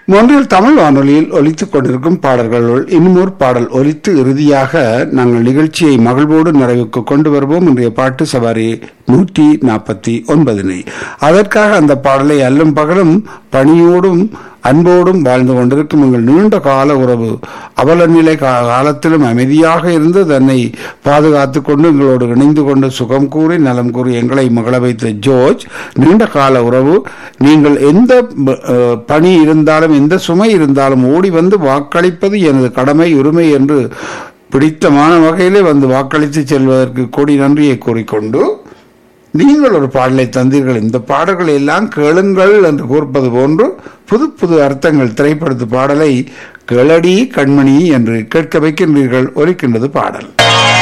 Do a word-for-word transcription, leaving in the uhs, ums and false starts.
ஒன்றில் தமிழ் வானொலியில் ஒலித்துக் கொண்டிருக்கும் பாடல்களுள் இன்னுமொரு பாடல் ஒலித்து இறுதியாக நாங்கள் நிகழ்ச்சியை மகிழ்வோடு நிறைவுக்கு கொண்டு வருவோம். இன்றைய பாட்டு சவாரி நூற்றி நாற்பத்தி ஒன்பதினை அதற்காக அந்த பாடலை அல்லும் பகலும் பணியோடும் அன்போடும் வாழ்ந்து கொண்டிருக்கும் எங்கள் நீண்ட கால உறவு அவல நிலை காலத்திலும் அமைதியாக இருந்து தன்னை பாதுகாத்து கொண்டு எங்களோடு இணைந்து கொண்டு சுகம் கூறி நலம் கூறி எங்களை மகள வைத்த ஜோர்ஜ், நீண்ட கால உறவு. நீங்கள் எந்த பணி இருந்தாலும் எந்த சுமை இருந்தாலும் ஓடி வந்து வாக்களிப்பது எனது கடமை உரிமை என்று பிடித்தமான வகையிலே வந்து வாக்களித்து செல்வதற்கு கோடி நன்றியை கூறிக்கொண்டு நீங்கள் ஒரு பாடலை தந்தீர்கள். இந்த பாடல்களை எல்லாம் கேளுங்கள் என்று கூறுப்பது போன்று புது புது அர்த்தங்கள் திரைப்படத்து பாடலை கேளடி கண்மணி என்று கேட்க வைக்கின்றீர்கள். ஒலிக்கின்றது பாடல்.